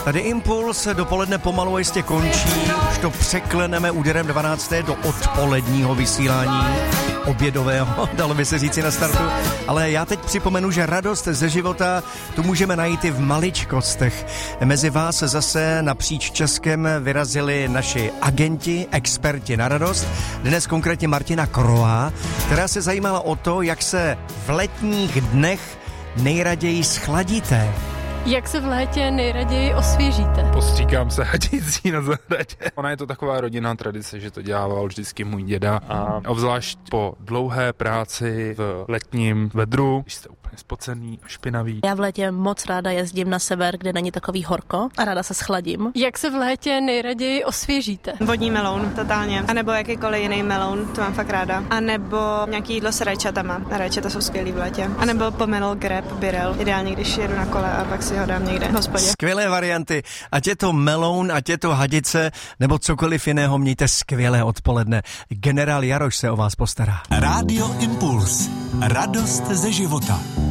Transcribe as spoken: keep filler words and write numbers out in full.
Tady Impuls dopoledne pomalu jistě končí, už to překleneme úderem dvanácté do odpoledního vysílání, obědového, dalo by se říci na startu, ale já teď připomenu, že radost ze života tu můžeme najít i v maličkostech. Mezi vás zase napříč Českem vyrazili naši agenti, experti na radost, dnes konkrétně Martina Kroá, která se zajímala o to, jak se v letních dnech nejraději schladíte. Jak se v létě nejraději osvěžíte? Postříkám se hadicí na zahradě. Ona je to taková rodinná tradice, že to dělával vždycky můj děda a obzvlášť po dlouhé práci v letním vedru, když jste úplně spocený a špinavý. Já v létě moc ráda jezdím na sever, kde není takový horko a ráda se schladím. Jak se v létě nejraději osvěžíte? Vodní meloun, totálně. A nebo jakýkoliv jiný meloun, to mám fakt ráda. A nebo nějaký jídlo s rajčatama. Rajčata jsou skvělý v létě. A nebo pomelo, greb, birel. Ideálně, když jedu na kole a pak si ho dám někde v hospodě. Skvělé varianty. Ať je to meloun, ať je to hadice, nebo cokoliv jiného, mějte skvělé odpoledne. Generál Jaroš se o vás postará. Rádio Impuls. Radost ze života.